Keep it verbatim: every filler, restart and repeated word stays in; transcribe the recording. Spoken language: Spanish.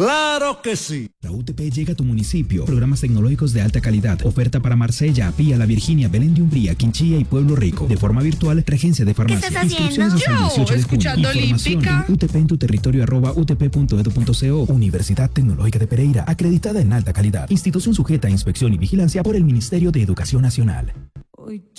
¡Claro que sí! La U T P llega a tu municipio. Programas tecnológicos de alta calidad. Oferta para Marsella, Pía, La Virginia, Belén de Umbría, Quinchilla y Pueblo Rico. De forma virtual, regencia de farmacia. ¿Qué estás haciendo? Inscripciones hasta el dieciocho de escuchando junio. Información Olímpica. en U T P en tu territorio arroba u t p punto edu punto co. Universidad Tecnológica de Pereira, acreditada en alta calidad. Institución sujeta a inspección y vigilancia por el Ministerio de Educación Nacional.